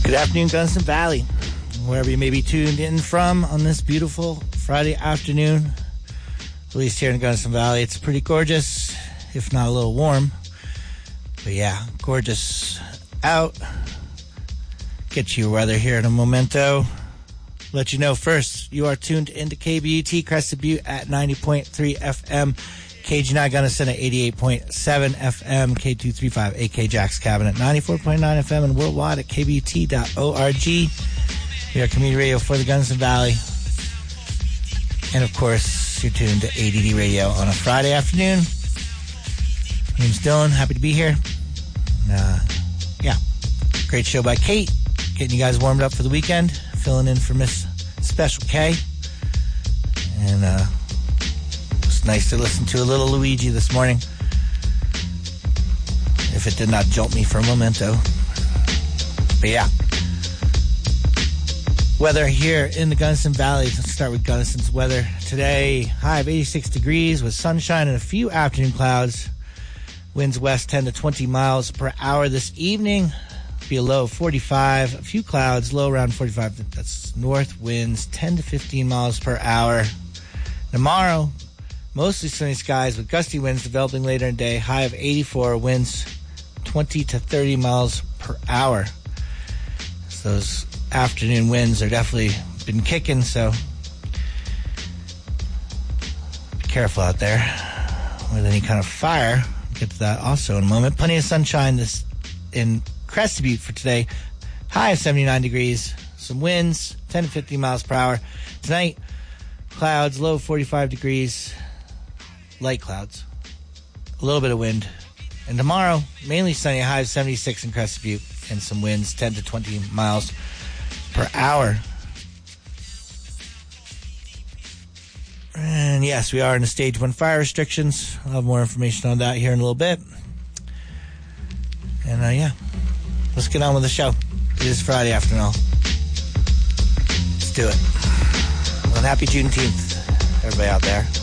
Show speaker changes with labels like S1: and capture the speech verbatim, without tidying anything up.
S1: Good afternoon, Gunnison Valley. Wherever you may be tuned in from on this beautiful Friday afternoon, at least here in Gunnison Valley, it's pretty gorgeous, if not a little warm. But yeah, gorgeous out. Get you weather here in a momento. Let you know first, you are tuned into K B U T Crested Butte at ninety point three F M, K G nine Gunnison at eighty-eight point seven F M, K two thirty-five A K Jack's Cabin at ninety-four point nine F M, and worldwide at K B U T dot org. We are community radio for the Gunnison Valley. And of course, you're tuned to A D D Radio on a Friday afternoon. My name's Dylan. Happy to be here. Uh, yeah, great show by Kate. Getting you guys warmed up for the weekend. Filling in for Miss Special K. And uh, it's nice to listen to a little Luigi this morning. If it did not jolt me for a momento. But yeah. Weather here in the Gunnison Valley. Let's start with Gunnison's weather. Today, high of eighty-six degrees with sunshine and a few afternoon clouds. Winds west ten to twenty miles per hour this evening. Be a low of forty-five. A few clouds, low around forty-five. That's north winds ten to fifteen miles per hour. Tomorrow, mostly sunny skies with gusty winds developing later in the day. High of eighty-four. Winds twenty to thirty miles per hour. So those afternoon winds are definitely been kicking, so be careful out there with any kind of fire. We'll get to that also in a moment. Plenty of sunshine this in Crested Butte for today. High of seventy-nine degrees. Some winds, ten to fifteen miles per hour. Tonight, clouds, low of forty-five degrees. Light clouds. A little bit of wind. And tomorrow, mainly sunny, high of seventy-six in Crested Butte. And some winds, ten to twenty miles per hour. And yes, we are in a stage one fire restrictions. I'll have more information on that here in a little bit. And uh, yeah, let's get on with the show. It is Friday after all. Let's do it. Well, happy Juneteenth, everybody out there.